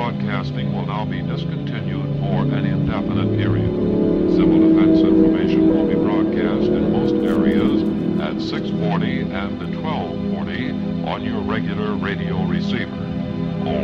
broadcasting will now be discontinued for an indefinite period. Civil defense information will be broadcast in most areas at 6:40 and 12:40 on your regular radio receiver.